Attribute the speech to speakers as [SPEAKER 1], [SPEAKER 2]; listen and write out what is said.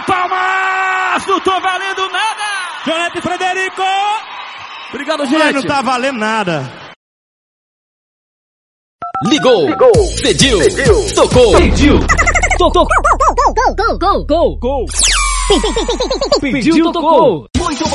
[SPEAKER 1] um palmas! Não tô valendo nada!
[SPEAKER 2] Jonete Frederico!
[SPEAKER 1] Obrigado, gente!
[SPEAKER 2] Não tá valendo nada.
[SPEAKER 3] Ligou. Pediu. Tocou.
[SPEAKER 1] Gol! Pediu, tocou! Muito